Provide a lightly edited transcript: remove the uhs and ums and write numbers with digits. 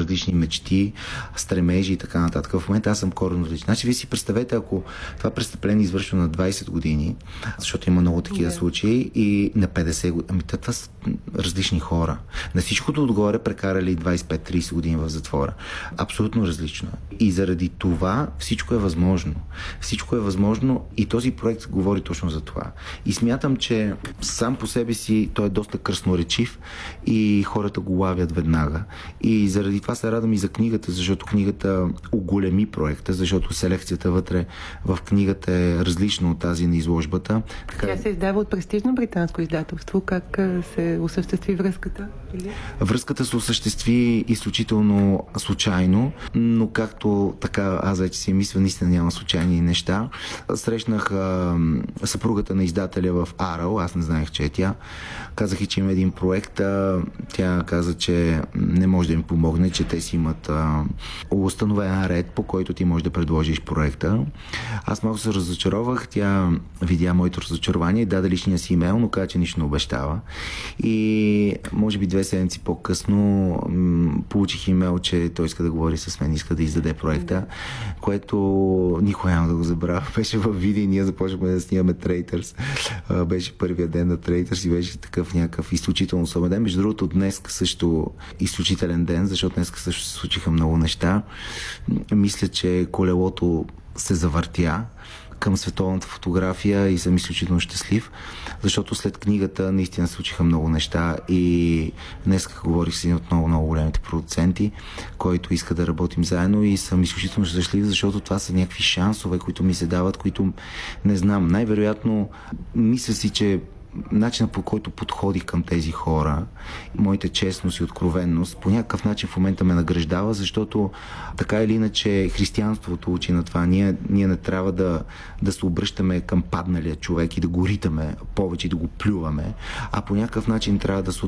различни мечти, стремежи и така нататък. В момента аз съм коренно различен. Значи, вие си представете, ако това престъпление е извършено на 20 години, защото има много такива случаи, и на 50 години. Това са различни хора. На всичкото отгоре прекарали 25-30 години в затвора. Абсолютно различно. И заради това всичко е възможно. Всичко е възможно и този проект говори точно за това. И смятам, че сам по себе си той е доста красноречив и хората го лавят веднага. И заради това се радвам и за книгата, защото книгата оголеми проекта, защото селекцията вътре в книгата е различна от тази на изложбата. Тя се издава от престижно британско издателство. Как се осъществи връзката? Или? Връзката се осъществи изключително случайно, но както така аз вече си мисля, наистина няма случайни неща. Срещнах съпругата на издателя в Арал, аз не знаех, че е тя. Казах и, че има един проект. Тя каза, че не може да ми помогне, че те си имат установен ред, по който ти можеш да предложиш проекта. Аз малко се разочаровах. Тя видя моето разочарование и даде личния си имейл, но каза, че нищо не обещава. И може би 2 седмици по-късно получих имейл, че той иска да говори с мен, иска да издаде проекта, което никога няма да го забравя. Беше във Видин и ние започнахме да снимаме Traitors. Беше първия ден на Traitors и беше такъв някакъв изключително особен ден. Между другото, днес също изключителен ден, защото днес също се случиха много неща. Мисля, че колелото се завъртя към световната фотография и съм изключително щастлив, защото след книгата наистина случиха много неща и днес говорих с един от много големите продуценти, който иска да работим заедно и съм изключително щастлив, защото това са някакви шансове, които ми се дават, които не знам. Най-вероятно мисля си, че начинът, по който подходих към тези хора, моята честност и откровенност, по някакъв начин в момента ме награждава, защото така или иначе християнството учи на това. Ние не трябва да се обръщаме към падналия човек и да го ритаме повече и да го плюваме, а по някакъв начин трябва да се